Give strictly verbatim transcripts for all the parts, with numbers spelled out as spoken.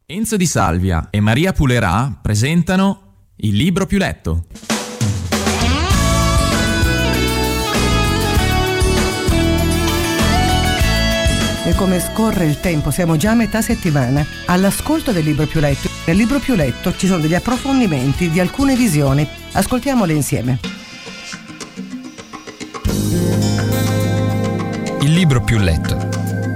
Enzo Di Salvia e Maria Pulerà presentano Il libro più letto. E come scorre il tempo, siamo già a metà settimana all'ascolto del libro più letto. Nel libro più letto ci sono degli approfondimenti di alcune visioni. Ascoltiamole insieme. Il libro più letto.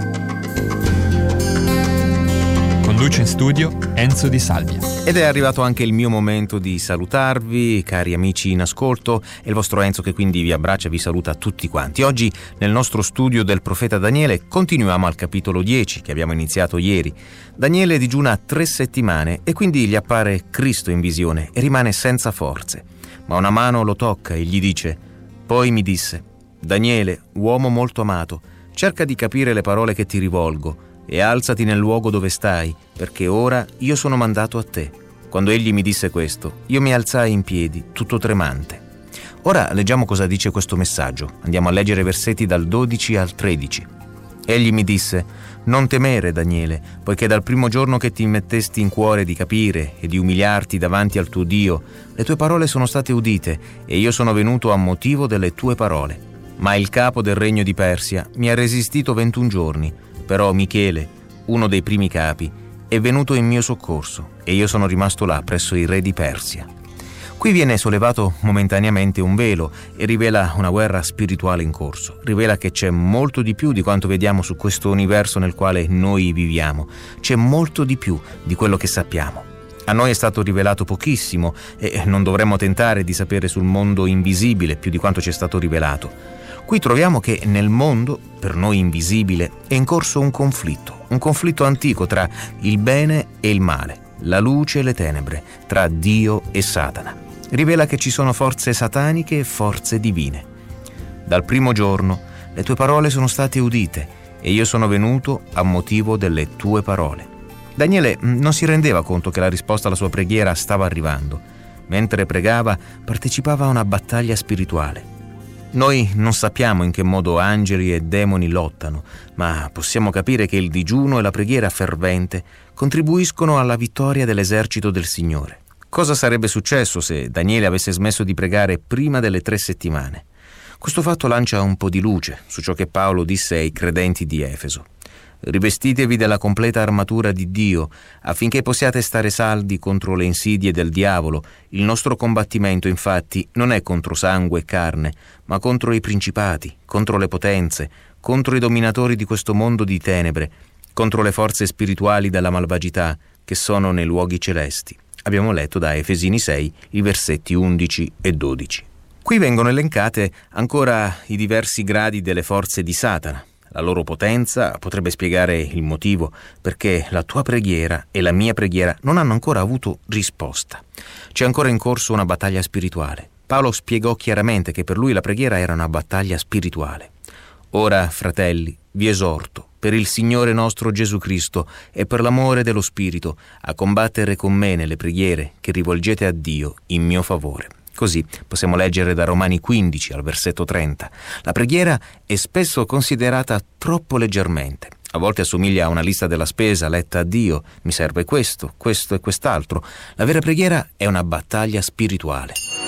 Conduce in studio Enzo Di Salvia. Ed è arrivato anche il mio momento di salutarvi, cari amici in ascolto, e il vostro Enzo che quindi vi abbraccia e vi saluta tutti quanti. Oggi nel nostro studio del profeta Daniele continuiamo al capitolo dieci che abbiamo iniziato ieri. Daniele digiuna tre settimane e quindi gli appare Cristo in visione e rimane senza forze. Ma una mano lo tocca e gli dice: poi mi disse: Daniele, uomo molto amato, cerca di capire le parole che ti rivolgo e alzati nel luogo dove stai, perché ora io sono mandato a te. Quando egli mi disse questo, io mi alzai in piedi, tutto tremante. Ora leggiamo cosa dice questo messaggio. Andiamo a leggere versetti dal dodici al tredici. Egli mi disse: non temere, Daniele, poiché dal primo giorno che ti mettesti in cuore di capire e di umiliarti davanti al tuo Dio, le tue parole sono state udite e io sono venuto a motivo delle tue parole. Ma il capo del regno di Persia mi ha resistito ventuno giorni. Però Michele, uno dei primi capi, è venuto in mio soccorso e io sono rimasto là presso il re di Persia. Qui viene sollevato momentaneamente un velo e rivela una guerra spirituale in corso. Rivela che c'è molto di più di quanto vediamo su questo universo nel quale noi viviamo. C'è molto di più di quello che sappiamo. A noi è stato rivelato pochissimo e non dovremmo tentare di sapere sul mondo invisibile più di quanto ci è stato rivelato. Qui troviamo che nel mondo, per noi invisibile, è in corso un conflitto, un conflitto antico tra il bene e il male, la luce e le tenebre, tra Dio e Satana. Rivela che ci sono forze sataniche e forze divine. Dal primo giorno le tue parole sono state udite e io sono venuto a motivo delle tue parole. Daniele non si rendeva conto che la risposta alla sua preghiera stava arrivando. Mentre pregava, partecipava a una battaglia spirituale. Noi non sappiamo in che modo angeli e demoni lottano, ma possiamo capire che il digiuno e la preghiera fervente contribuiscono alla vittoria dell'esercito del Signore. Cosa sarebbe successo se Daniele avesse smesso di pregare prima delle tre settimane? Questo fatto lancia un po' di luce su ciò che Paolo disse ai credenti di Efeso. Rivestitevi della completa armatura di Dio, affinché possiate stare saldi contro le insidie del diavolo. Il nostro combattimento, infatti, non è contro sangue e carne, ma contro i principati, contro le potenze, contro i dominatori di questo mondo di tenebre, contro le forze spirituali della malvagità che sono nei luoghi celesti. Abbiamo letto da Efesini sei i versetti undici e dodici. Qui vengono elencate ancora i diversi gradi delle forze di Satana. La loro potenza potrebbe spiegare il motivo perché la tua preghiera e la mia preghiera non hanno ancora avuto risposta. C'è ancora in corso una battaglia spirituale. Paolo spiegò chiaramente che per lui la preghiera era una battaglia spirituale. Ora, fratelli, vi esorto, per il Signore nostro Gesù Cristo e per l'amore dello Spirito, a combattere con me nelle preghiere che rivolgete a Dio in mio favore. Così possiamo leggere da Romani quindici al versetto trenta. La preghiera è spesso considerata troppo leggermente. A volte assomiglia a una lista della spesa letta a Dio. Mi serve questo, questo e quest'altro. La vera preghiera è una battaglia spirituale.